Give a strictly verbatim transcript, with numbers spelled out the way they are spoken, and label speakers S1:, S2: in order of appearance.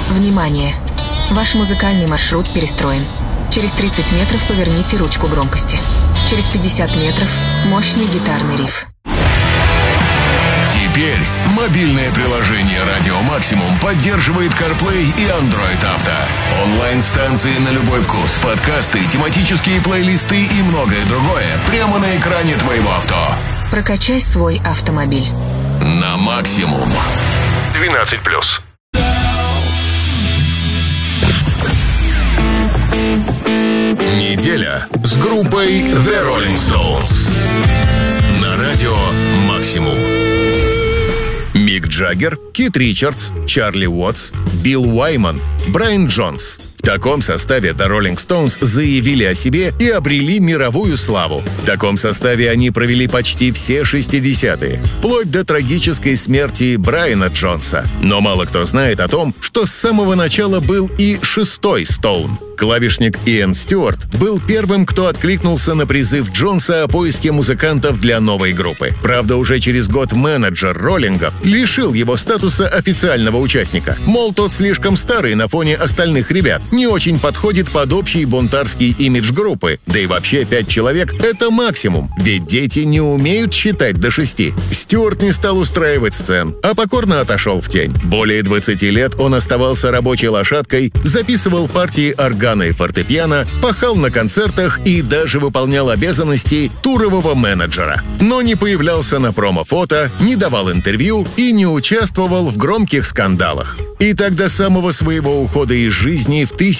S1: Внимание! Ваш музыкальный маршрут перестроен. Через тридцать метров поверните ручку громкости. Через пятьдесят метров мощный гитарный риф.
S2: Теперь мобильное приложение «Радио Максимум» поддерживает CarPlay и Android Auto. Онлайн-станции на любой вкус, подкасты, тематические плейлисты и многое другое прямо на экране твоего авто.
S1: Прокачай свой автомобиль.
S2: На максимум. двенадцать плюс. Неделя с группой The Rolling Stones. На радио «Максимум». Мик Джаггер, Кит Ричардс, Чарли Уотс, Билл Уайман, Брайан Джонс. В таком составе The Rolling Stones заявили о себе и обрели мировую славу. В таком составе они провели почти все шестидесятые, вплоть до трагической смерти Брайана Джонса. Но мало кто знает о том, что с самого начала был и шестой Стоун. Клавишник Иэн Стюарт был первым, кто откликнулся на призыв Джонса о поиске музыкантов для новой группы. Правда, уже через год менеджер роллингов лишил его статуса официального участника. Мол, тот слишком старый на фоне остальных ребят, не очень подходит под общий бунтарский имидж группы. Да и вообще пять человек — это максимум, ведь дети не умеют считать до шести. Стюарт не стал устраивать сцен, а покорно отошел в тень. Более двадцати лет он оставался рабочей лошадкой, записывал партии органа и фортепиано, пахал на концертах и даже выполнял обязанности турового менеджера. Но не появлялся на промо-фото, не давал интервью и не участвовал в громких скандалах. И так до самого своего ухода из жизни в тысяча